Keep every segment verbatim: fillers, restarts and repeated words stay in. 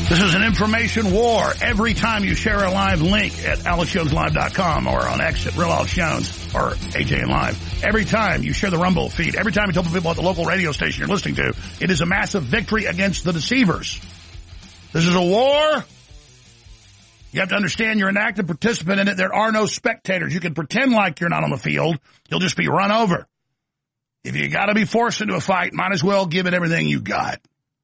This is an information war. Every time you share a live link at alex jones live dot com or on X at Real Alex Jones or A J N Live, every time you share the Rumble feed, every time you tell people at the local radio station you're listening to, it is a massive victory against the deceivers. This is a war. You have to understand you're an active participant in it. There are no spectators. You can pretend like you're not on the field. You'll just be run over. If you got to be forced into a fight, might as well give it everything you got.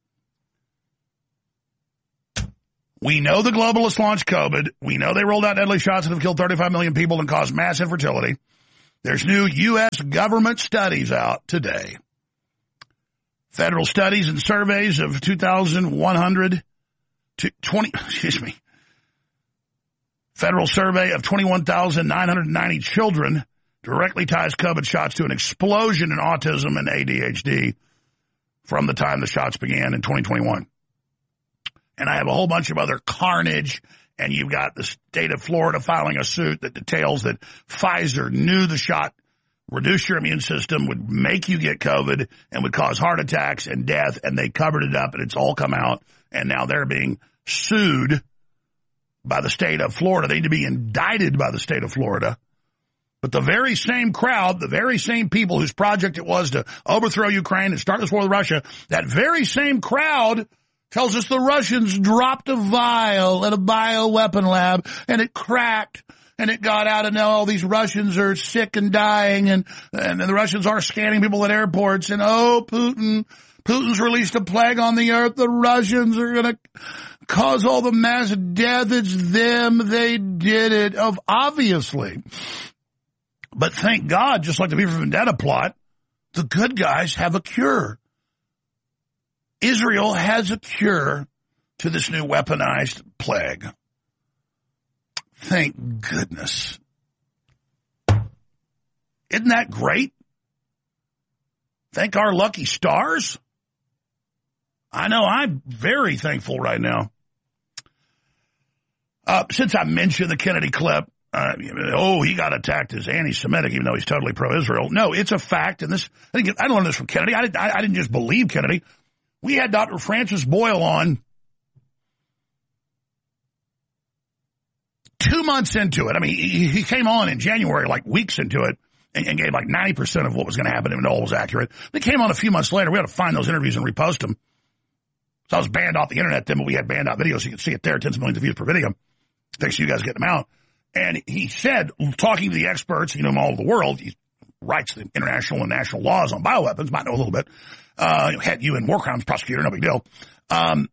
We know the globalists launched COVID. We know they rolled out deadly shots that have killed thirty-five million people and caused mass infertility. There's new U S government studies out today. Federal studies and surveys of two thousand one hundred to twenty, excuse me, federal survey of twenty-one thousand nine hundred ninety children directly ties COVID shots to an explosion in autism and A D H D from the time the shots began in twenty twenty-one. And I have a whole bunch of other carnage, and you've got the state of Florida filing a suit that details that Pfizer knew the shot reduced your immune system, would make you get COVID, and would cause heart attacks and death, and they covered it up, and it's all come out, and now they're being sued by the state of Florida. They need to be indicted by the state of Florida. But the very same crowd, the very same people whose project it was to overthrow Ukraine and start this war with Russia, that very same crowd tells us the Russians dropped a vial at a bioweapon lab, and it cracked, and it got out, and now all these Russians are sick and dying, and, and the Russians are scanning people at airports, and oh, Putin, Putin's released a plague on the earth. The Russians are going to cause all the mass death. It's them. They did it. Of obviously. But thank God, just like the V for Vendetta plot, the good guys have a cure. Israel has a cure to this new weaponized plague. Thank goodness. Isn't that great? Thank our lucky stars. I know I'm very thankful right now. Uh, since I mentioned the Kennedy clip, uh, oh, he got attacked as anti-Semitic, even though he's totally pro-Israel. No, it's a fact, and this I, think, I learned this from Kennedy. I didn't, I, I didn't just believe Kennedy. We had Doctor Francis Boyle on two months into it. I mean, he, he came on in January, like weeks into it, and, and gave like ninety percent of what was going to happen, and it all was accurate. They came on a few months later. We had to find those interviews and repost them. So I was banned off the internet then, but we had banned out videos, so you can see it there, tens of millions of views per video. Thanks to you guys getting them out. And he said, talking to the experts, you know, all over the world, he writes the international and national laws on bioweapons, might know a little bit. Uh, had U N war crimes prosecutor, no big deal. Um,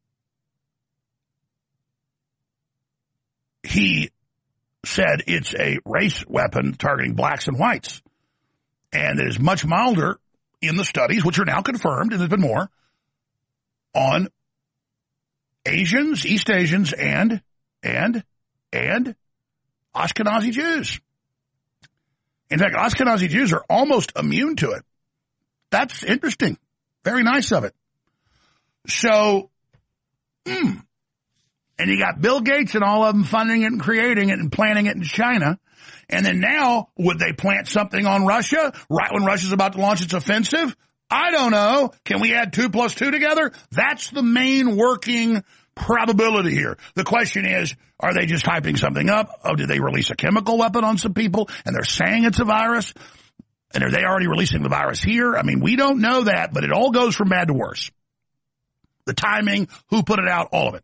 he said it's a race weapon targeting blacks and whites. And it is much milder in the studies, which are now confirmed, and there's been more, on Asians, East Asians, and, and, and Ashkenazi Jews. In fact, Ashkenazi Jews are almost immune to it. That's interesting. Very nice of it. So, hmm. And you got Bill Gates and all of them funding it and creating it and planting it in China. And then now, would they plant something on Russia right when Russia's about to launch its offensive? I don't know. Can we add two plus two together? That's the main working probability here. The question is, are they just hyping something up? Oh, did they release a chemical weapon on some people and they're saying it's a virus? And are they already releasing the virus here? I mean, we don't know that, but it all goes from bad to worse. The timing, who put it out, all of it.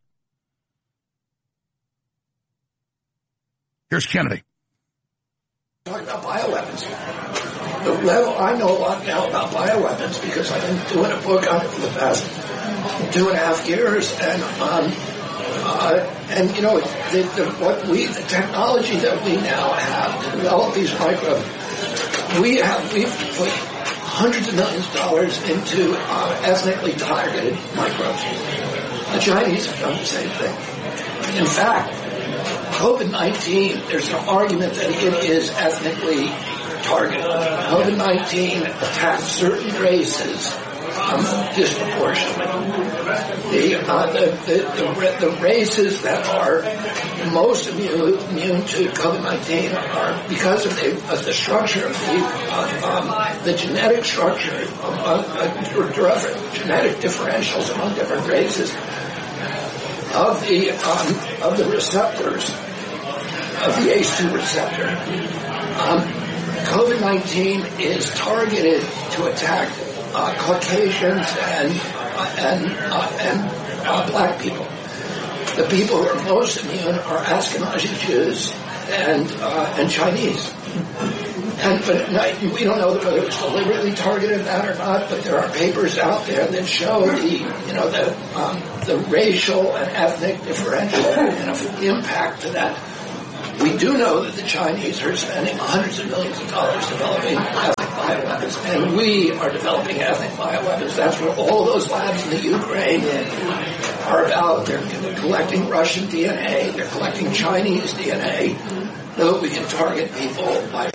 Here's Kennedy. Talking about bioweapons. The level, I know a lot now about bioweapons because I've been doing a book on it for the past two and a half years. And, um, uh, and you know, the, the, what we, the technology that we now have to develop these microbes, we have, we've put hundreds of millions of dollars into uh, ethnically targeted microbes. The Chinese have done the same thing. In fact, COVID nineteen, there's an argument that it is ethnically targeted. COVID nineteen attacks certain races um, disproportionately. The, uh, the, the, the, the races that are most immune, immune to COVID nineteen are because of the, of the structure of the, uh, um, the genetic structure, of, uh, uh, genetic differentials among different races. of the um, of the receptors of the A C E two receptor. Um, COVID nineteen is targeted to attack uh, Caucasians and uh, and uh, and uh, black people. The people who are most immune are Ashkenazi Jews and uh, and Chinese. And but no, we don't know whether it was deliberately targeted that or not. But there are papers out there that show the you know the um, the racial and ethnic differential and of impact to that. We do know that the Chinese are spending hundreds of millions of dollars developing ethnic bioweapons, and we are developing ethnic bioweapons. That's what all those labs in the Ukraine are about. They're collecting Russian D N A. They're collecting Chinese D N A so that we can target people by...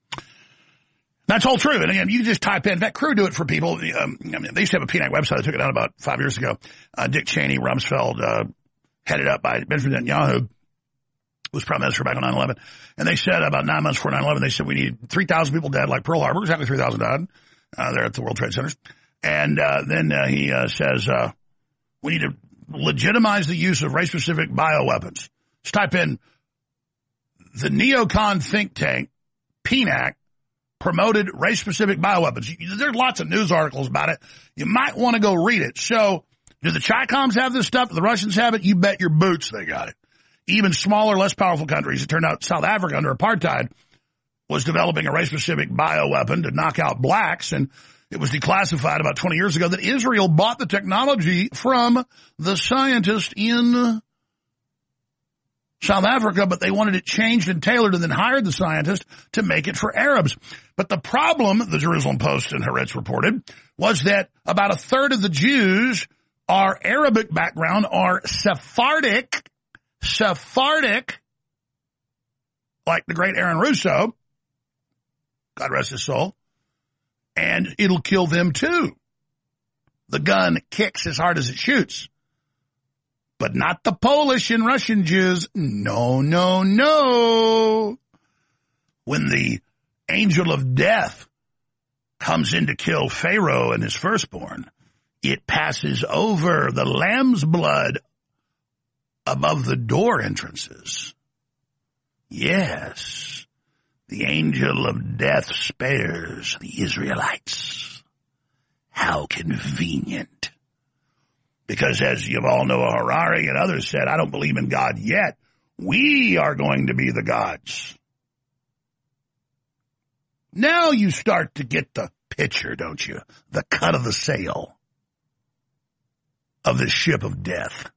That's all true. And again, you just type in, that crew do it for people. Um, I mean, they used to have a P NAC website. They took it down about five years ago. Uh, Dick Cheney, Rumsfeld, uh, headed up by Benjamin Netanyahu, was prime minister back on nine eleven. And they said about nine months before nine eleven, they said we need three thousand people dead like Pearl Harbor. Exactly three thousand died uh, there at the World Trade Centers. And uh, then uh, he uh, says uh, we need to legitimize the use of race-specific bioweapons. Just type in the neocon think tank, P NAC, promoted race-specific bioweapons. There's lots of news articles about it. You might want to go read it. So do the Chi-Coms have this stuff? Do the Russians have it? You bet your boots they got it. Even smaller, less powerful countries. It turned out South Africa under apartheid was developing a race-specific bioweapon to knock out blacks, and it was declassified about twenty years ago that Israel bought the technology from the scientist in South Africa, but they wanted it changed and tailored and then hired the scientist to make it for Arabs. But the problem, the Jerusalem Post and Haaretz reported, was that about a third of the Jews are Arabic background, are Sephardic, Sephardic, like the great Aaron Russo, God rest his soul, and it'll kill them too. The gun kicks as hard as it shoots. But not the Polish and Russian Jews. No, no, no. When the angel of death comes in to kill Pharaoh and his firstborn, it passes over the lamb's blood above the door entrances. Yes, the angel of death spares the Israelites. How convenient. Because as you all know, Harari and others said, I don't believe in God yet. We are going to be the gods. Now you start to get the picture, don't you? The cut of the sail of the ship of death.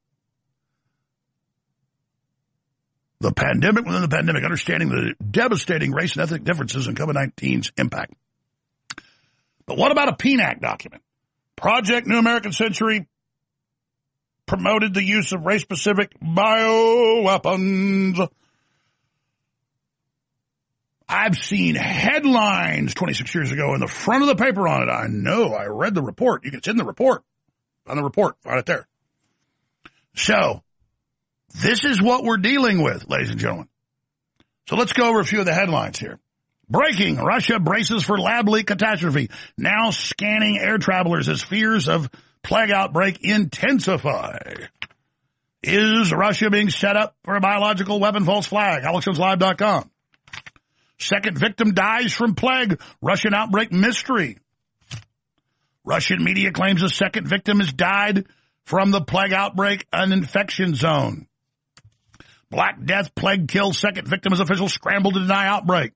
The pandemic within the pandemic, understanding the devastating race and ethnic differences in COVID nineteen's impact. But what about a P NAC document? Project New American Century promoted the use of race-specific bioweapons. I've seen headlines twenty-six years ago in the front of the paper on it. I know. I read the report. It's in the report. On the report. Right there. So, this is what we're dealing with, ladies and gentlemen. So let's go over a few of the headlines here. Breaking. Russia braces for lab leak catastrophe. Now scanning air travelers as fears of plague outbreak intensify. Is Russia being set up for a biological weapon false flag? Alex Jones Live dot com. Second victim dies from plague. Russian outbreak mystery. Russian media claims a second victim has died from the plague outbreak, an infection zone. Black Death plague kills second victim as officials scramble to deny outbreak.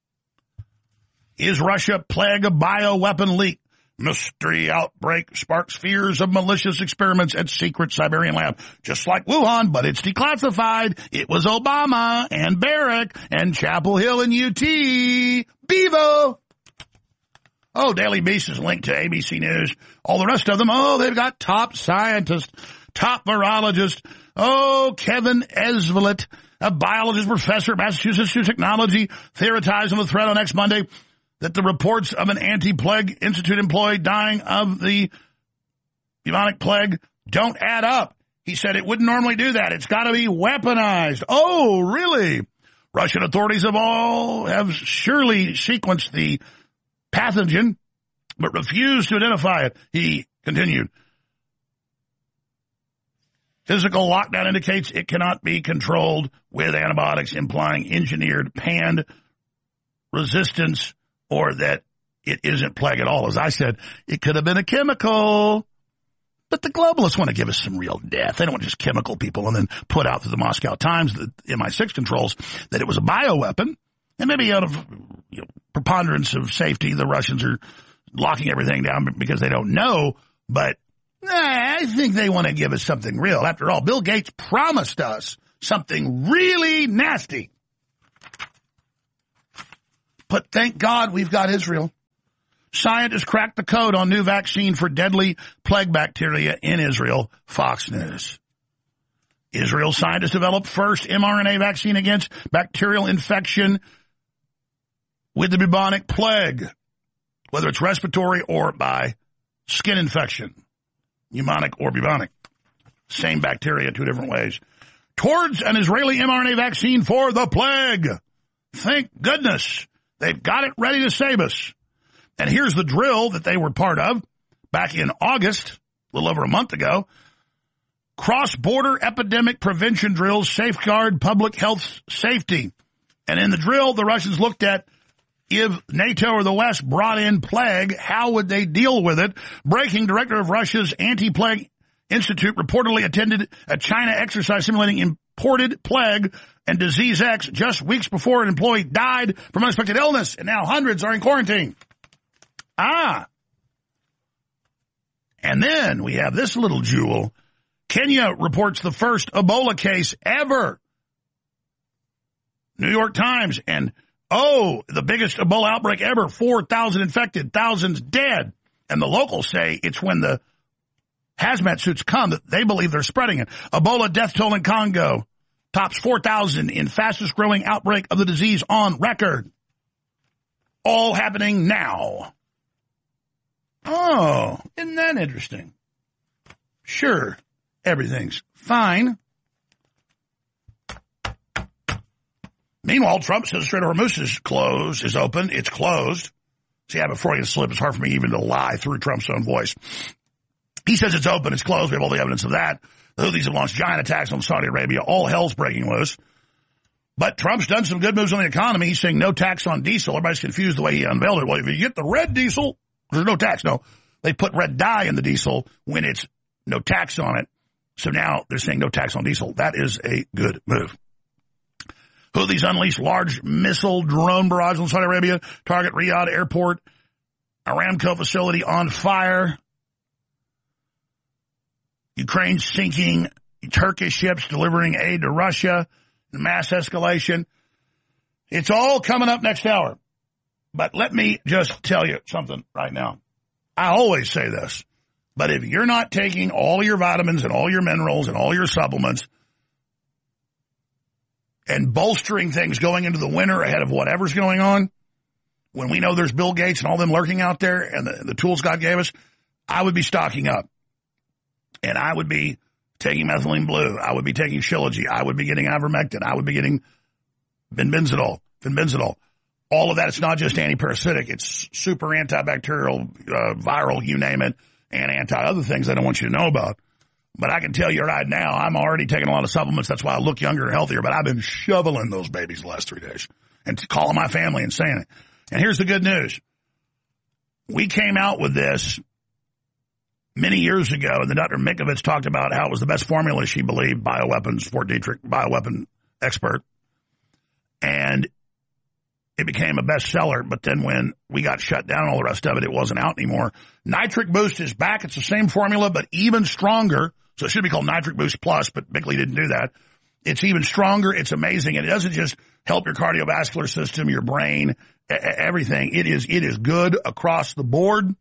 Is Russia plague a bioweapon leak? Mystery outbreak sparks fears of malicious experiments at secret Siberian lab. Just like Wuhan, but it's declassified. It was Obama and Barrack and Chapel Hill and U T. Bevo. Oh, Daily Beast is linked to A B C News. All the rest of them, oh, they've got top scientists, top virologists. Oh, Kevin Esvelet, a biologist professor at Massachusetts Institute of Technology, theorized on the thread on next Monday that the reports of an anti-plague institute employee dying of the bubonic plague don't add up. He said it wouldn't normally do that. It's got to be weaponized. Oh, really? Russian authorities have all have surely sequenced the pathogen, but refused to identify it. He continued. Physical lockdown indicates it cannot be controlled with antibiotics, implying engineered panned resistance or that it isn't plague at all. As I said, it could have been a chemical. But the globalists want to give us some real death. They don't want just chemical people and then put out through the Moscow Times, the M I six controls, that it was a bioweapon. And maybe out of you know, preponderance of safety, the Russians are locking everything down because they don't know. But nah, I think they want to give us something real. After all, Bill Gates promised us something really nasty. But thank God we've got Israel. Scientists cracked the code on new vaccine for deadly plague bacteria in Israel. Fox News. Israel scientists developed first mRNA vaccine against bacterial infection with the bubonic plague, whether it's respiratory or by skin infection, pneumonic or bubonic. Same bacteria, two different ways. Towards an Israeli mRNA vaccine for the plague. Thank goodness. They've got it ready to save us. And here's the drill that they were part of back in August, a little over a month ago. Cross-border epidemic prevention drills safeguard public health safety. And in the drill, the Russians looked at if NATO or the West brought in plague, how would they deal with it? Breaking director of Russia's anti-plague institute reportedly attended a China exercise simulating imported plague and disease X just weeks before an employee died from unexpected illness, and now hundreds are in quarantine. Ah. And then we have this little jewel. Kenya reports the first Ebola case ever. New York Times, and oh, the biggest Ebola outbreak ever, four thousand infected, thousands dead. And the locals say it's when the hazmat suits come that they believe they're spreading it. Ebola death toll in Congo tops four thousand in fastest growing outbreak of the disease on record. All happening now. Oh, isn't that interesting? Sure, everything's fine. Meanwhile, Trump says Strait of Hormuz is closed, is open. It's closed. See, yeah, before I can slip, it's hard for me even to lie through Trump's own voice. He says it's open, it's closed. We have all the evidence of that. The Houthis have launched giant attacks on Saudi Arabia. All hell's breaking loose. But Trump's done some good moves on the economy. He's saying no tax on diesel. Everybody's confused the way he unveiled it. Well, if you get the red diesel, there's no tax. No, they put red dye in the diesel when it's no tax on it. So now they're saying no tax on diesel. That is a good move. Houthis unleashed large missile drone barrage on Saudi Arabia, target Riyadh airport, Aramco facility on fire. Ukraine sinking Turkish ships delivering aid to Russia, mass escalation. It's all coming up next hour. But let me just tell you something right now. I always say this, but if you're not taking all your vitamins and all your minerals and all your supplements and bolstering things going into the winter ahead of whatever's going on, when we know there's Bill Gates and all them lurking out there and the, the tools God gave us, I would be stocking up. And I would be taking methylene blue. I would be taking Shilajit. I would be getting ivermectin. I would be getting benbenzidol, fenbenzidol. All of that, it's not just antiparasitic. It's super antibacterial, uh, viral, you name it, and anti-other things I don't want you to know about. But I can tell you right now, I'm already taking a lot of supplements. That's why I look younger and healthier. But I've been shoveling those babies the last three days and calling my family and saying it. And here's the good news. We came out with this many years ago, and the Doctor Mikovits talked about how it was the best formula, she believed, bioweapons, Fort Detrick, bioweapon expert. And it became a bestseller, but then when we got shut down and all the rest of it, it wasn't out anymore. Nitric Boost is back. It's the same formula, but even stronger. So it should be called Nitric Boost Plus, but Bickley didn't do that. It's even stronger. It's amazing. And it doesn't just help your cardiovascular system, your brain, everything. It is, it is good across the board.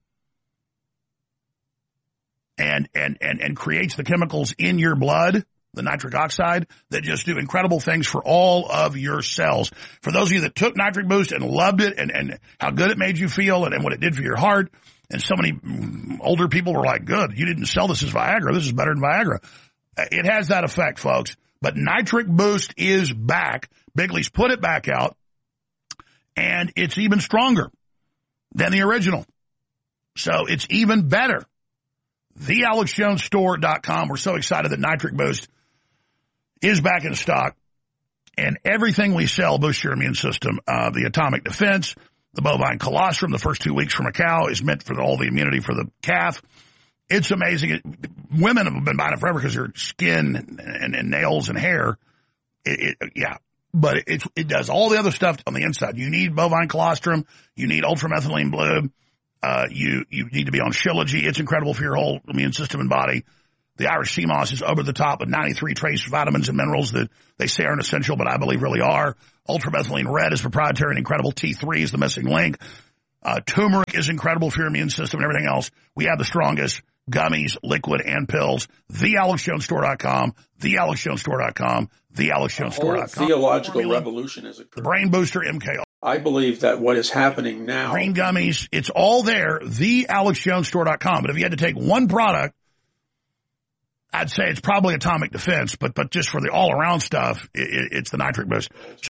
And, and, and, and creates the chemicals in your blood, the nitric oxide, that just do incredible things for all of your cells. For those of you that took Nitric Boost and loved it and, and how good it made you feel and, and what it did for your heart, and so many older people were like, good, you didn't sell this as Viagra. This is better than Viagra. It has that effect, folks. But Nitric Boost is back. Bigley's put it back out, and it's even stronger than the original. So it's even better the alex jones store dot com. We're so excited that Nitric Boost is back in stock, and everything we sell boosts your immune system. Uh, the Atomic Defense, the bovine colostrum, the first two weeks from a cow is meant for all the immunity for the calf. It's amazing. It, women have been buying it forever because their skin and, and, and nails and hair. It, it, yeah, but it, it, it does all the other stuff on the inside. You need bovine colostrum. You need ultramethylene blue. Uh, you, you need to be on Shilajit. It's incredible for your whole immune system and body. The Irish sea moss is over the top with ninety-three trace vitamins and minerals that they say aren't essential, but I believe really are. Ultramethylene red is proprietary and incredible. T three is the missing link. Uh, turmeric is incredible for your immune system and everything else. We have the strongest gummies, liquid, and pills. the alex jones store dot com, the alex jones store dot com, the alex jones store dot com. Theological revolution is occurring. The Brain Booster M K. I believe that what is happening now. Green gummies, it's all there, the alex jones store dot com. But if you had to take one product, I'd say it's probably Atomic Defense, but but just for the all-around stuff, it, it, it's the Nitric Boost.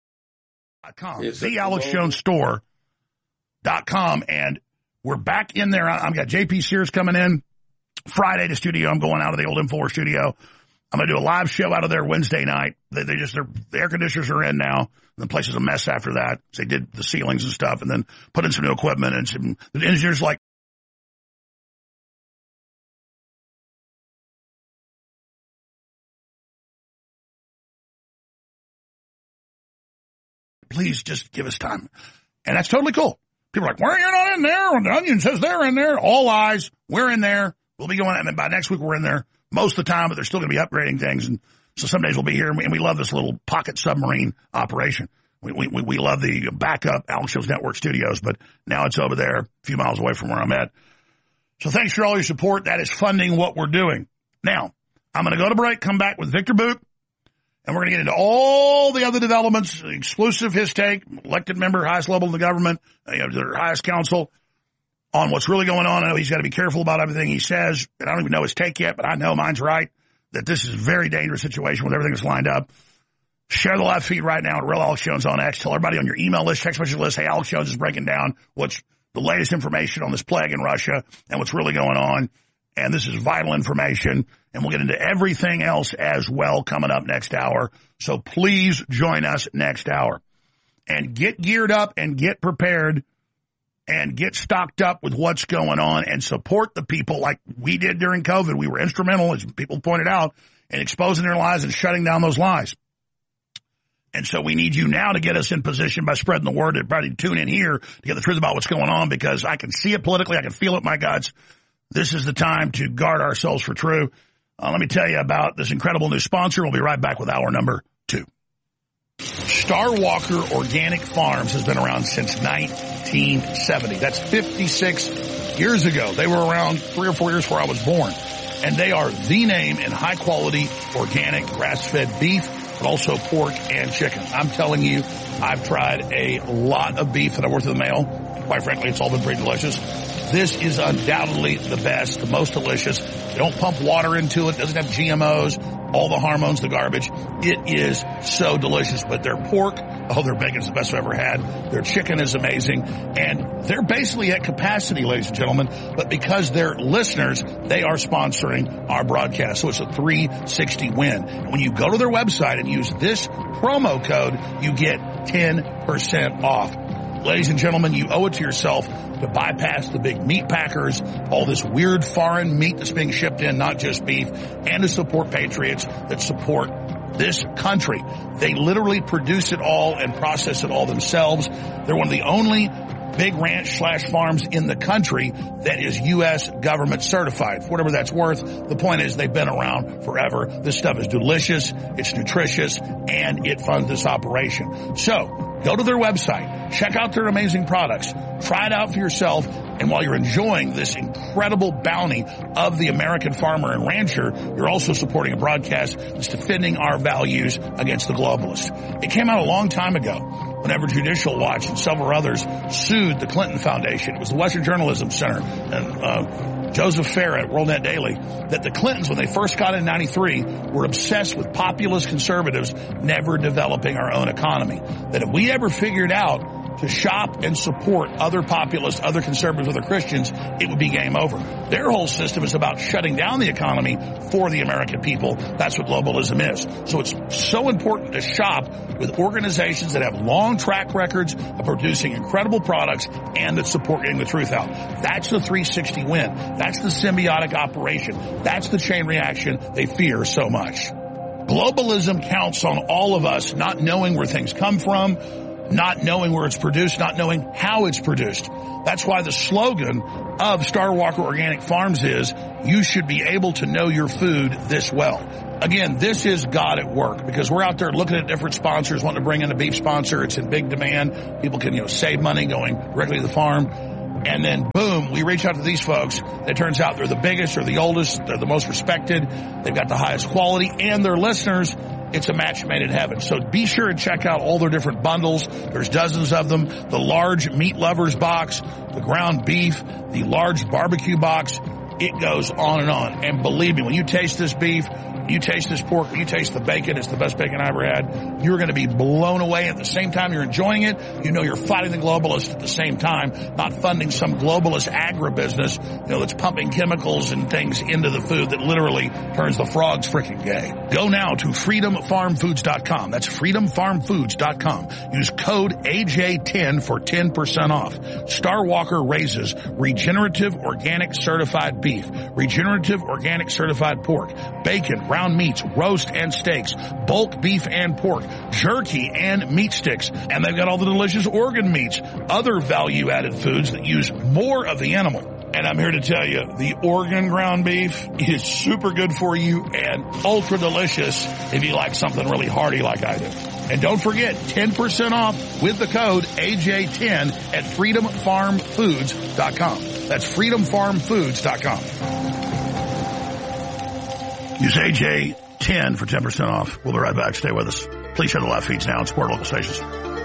the alex jones store dot com, and we're back in there. I've got J P Sears coming in Friday to studio. I'm going out of the old InfoWars studio. I'm going to do a live show out of there Wednesday night. They, they just, the air conditioners are in now. And the place is a mess after that. So they did the ceilings and stuff and then put in some new equipment, and some, the engineers like, please just give us time. And that's totally cool. People are like, why are you not in there? The Onion says they're in there. All eyes. We're in there. We'll be going, and then by next week we're in there most of the time, but they're still going to be upgrading things. And so some days we'll be here, and we, and we love this little pocket submarine operation. We, we, we love the backup Alex Jones Network studios, but now it's over there a few miles away from where I'm at. So thanks for all your support. That is funding what we're doing. Now, I'm going to go to break, come back with Victor Boot, and we're going to get into all the other developments, exclusive his take, elected member, highest level of the government, you know, their highest council, on what's really going on. I know he's got to be careful about everything he says, and I don't even know his take yet, but I know mine's right, that this is a very dangerous situation with everything that's lined up. Share the live feed right now at Real Alex Jones on X. Tell everybody on your email list, text message list, hey, Alex Jones is breaking down what's the latest information on this plague in Russia and what's really going on. And this is vital information, and we'll get into everything else as well coming up next hour. So please join us next hour. And get geared up and get prepared and get stocked up with what's going on and support the people like we did during COVID. We were instrumental, as people pointed out, in exposing their lies and shutting down those lies. And so we need you now to get us in position by spreading the word. Everybody tune in here to get the truth about what's going on, because I can see it politically. I can feel it in my guts. This is the time to guard ourselves for true. Uh, let me tell you about this incredible new sponsor. We'll be right back with hour number two. Star Walker Organic Farms has been around since nineteen seventy. That's fifty-six years ago. They were around three or four years before I was born. And they are the name in high-quality, organic, grass-fed beef, but also pork and chicken. I'm telling you, I've tried a lot of beef that I worked in the mail. Quite frankly, it's all been pretty delicious. This is undoubtedly the best, the most delicious. They don't pump water into it. It doesn't have G M Os, all the hormones, the garbage. It is so delicious. But their pork, oh, their bacon's the best I've ever had. Their chicken is amazing. And they're basically at capacity, ladies and gentlemen. But because they're listeners, they are sponsoring our broadcast. So it's a three sixty win. And when you go to their website and use this promo code, you get ten percent off. Ladies and gentlemen, you owe it to yourself to bypass the big meat packers, all this weird foreign meat that's being shipped in, not just beef, and to support patriots that support this country. They literally produce it all and process it all themselves. They're one of the only big ranch slash farms in the country that is U S government certified. For whatever that's worth, the point is they've been around forever. This stuff is delicious, it's nutritious, and it funds this operation. So, go to their website, check out their amazing products, try it out for yourself, and while you're enjoying this incredible bounty of the American farmer and rancher, you're also supporting a broadcast that's defending our values against the globalists. It came out a long time ago, whenever Judicial Watch and several others sued the Clinton Foundation. It was the Western Journalism Center and uh, Joseph Farah at WorldNet Daily, that the Clintons, when they first got in ninety-three, were obsessed with populist conservatives never developing our own economy. That if we ever figured out to shop and support other populists, other conservatives, other Christians, it would be game over. Their whole system is about shutting down the economy for the American people. That's what globalism is. So it's so important to shop with organizations that have long track records of producing incredible products and that support getting the truth out. That's the three sixty win. That's the symbiotic operation. That's the chain reaction they fear so much. Globalism counts on all of us not knowing where things come from, not knowing where it's produced, not knowing how it's produced. That's why the slogan of Star Walker Organic Farms is, you should be able to know your food this well. Again, this is God at work, because we're out there looking at different sponsors, wanting to bring in a beef sponsor. It's in big demand. People can, you know, save money going directly to the farm. And then, boom, we reach out to these folks. It turns out they're the biggest, they're the oldest, they're the most respected. They've got the highest quality, and their listeners, it's a match made in heaven. So be sure and check out all their different bundles. There's dozens of them. The large meat lovers box, the ground beef, the large barbecue box. It goes on and on. And believe me, when you taste this beef, you taste this pork, you taste the bacon, it's the best bacon I ever had, you're going to be blown away. At the same time you're enjoying it, you know you're fighting the globalists at the same time, not funding some globalist agribusiness, you know, that's pumping chemicals and things into the food that literally turns the frogs freaking gay. Go now to freedom farm foods dot com. That's freedom farm foods dot com. Use code A J ten for ten percent off. Star Walker raises regenerative organic certified beef, regenerative organic certified pork, bacon, ground meats, roast and steaks, bulk beef and pork, jerky and meat sticks, and they've got all the delicious organ meats, other value-added foods that use more of the animal. And I'm here to tell you, the organ ground beef is super good for you and ultra delicious if you like something really hearty like I do. And don't forget, ten percent off with the code A J ten at freedom farm foods dot com. That's freedom farm foods dot com. Use A J ten for ten percent off. We'll be right back. Stay with us. Please share the live feeds now and support local stations.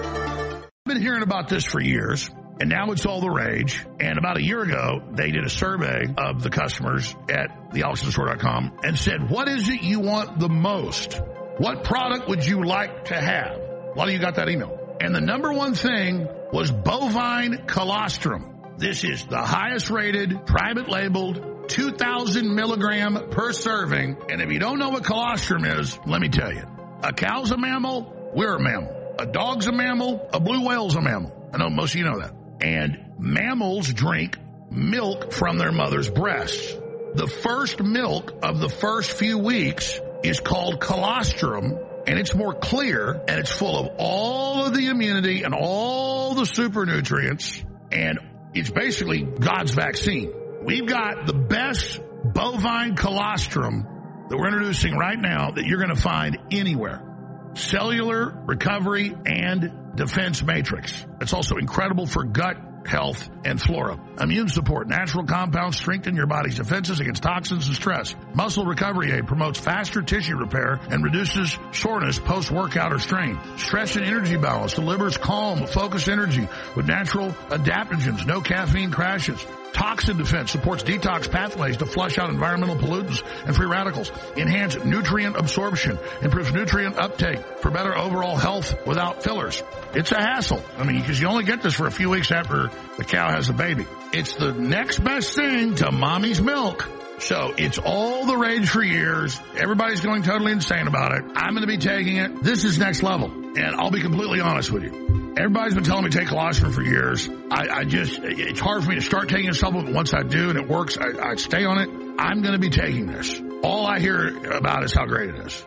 I've been hearing about this for years, and now it's all the rage. And about a year ago, they did a survey of the customers at the alex in the store dot com and said, what is it you want the most? What product would you like to have? A lot of you got that email. And the number one thing was bovine colostrum. This is the highest rated, private labeled, two thousand milligram per serving. And if you don't know what colostrum is, let me tell you. A cow's a mammal, we're a mammal. A dog's a mammal, a blue whale's a mammal. I know most of you know that. And mammals drink milk from their mother's breasts. The first milk of the first few weeks is called colostrum, and it's more clear, and it's full of all of the immunity and all the super nutrients, and it's basically God's vaccine. We've got the best bovine colostrum that we're introducing right now that you're going to find anywhere. Cellular recovery and defense matrix. It's also incredible for gut health and flora. Immune support, natural compounds strengthen your body's defenses against toxins and stress. Muscle recovery aid promotes faster tissue repair and reduces soreness post-workout or strain. Stress and energy balance delivers calm, focused energy with natural adaptogens, no caffeine crashes. Toxin defense supports detox pathways to flush out environmental pollutants and free radicals. Enhance nutrient absorption, improves nutrient uptake for better overall health without fillers. It's a hassle. I mean, because you only get this for a few weeks after the cow has a baby. It's the next best thing to mommy's milk. So it's all the rage for years. Everybody's going totally insane about it. I'm going to be taking it. This is next level. And I'll be completely honest with you. Everybody's been telling me to take colostrum for years. I, I just, it's hard for me to start taking a supplement. Once I do and it works, I, I stay on it. I'm going to be taking this. All I hear about is how great it is.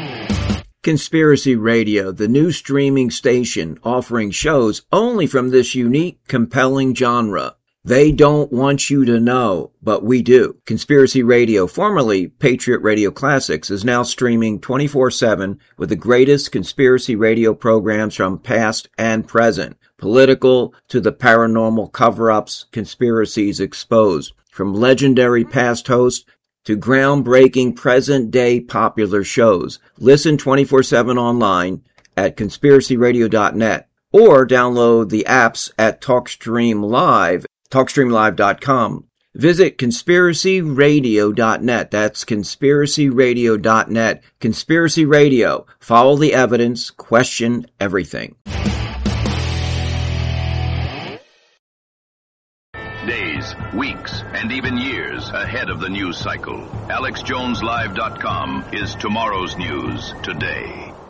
Conspiracy Radio, the new streaming station offering shows only from this unique, compelling genre. They don't want you to know, but we do. Conspiracy Radio, formerly Patriot Radio Classics, is now streaming twenty-four seven with the greatest conspiracy radio programs from past and present. Political to the paranormal cover-ups, conspiracies exposed. From legendary past hosts to groundbreaking present-day popular shows. Listen twenty-four seven online at conspiracy radio dot net or download the apps at TalkStream Live. talkstream live dot com. Visit conspiracy radio dot net. That's conspiracy radio dot net. Conspiracy Radio. Follow the evidence. Question everything. and even years ahead of the news cycle. Alex Jones Live dot com is tomorrow's news today.